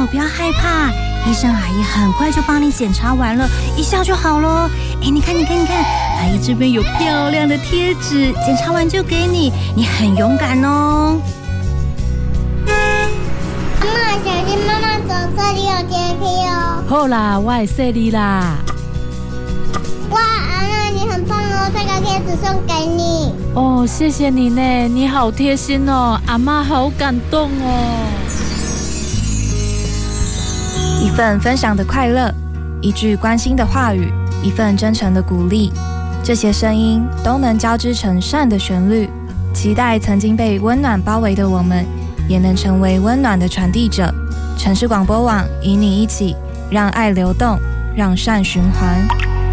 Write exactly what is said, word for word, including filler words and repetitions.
不要害怕，医生阿姨很快就帮你检查完了，一下就好了。哎，你看你看你看，阿姨这边有漂亮的贴纸，检查完就给你，你很勇敢哦。 阿嬷，小心妈妈走，这里有电梯哦。 好啦，我会说你啦。 哇，阿嬷你很棒哦，这个贴纸送给你。 哦，谢谢你呢，你好贴心哦，阿嬷好感动哦。 一份分享的快乐，一句关心的话语，一份真诚的鼓励，这些声音都能交织成善的旋律。期待曾经被温暖包围的我们，也能成为温暖的传递者。城市广播网与你一起，让爱流动，让善循环。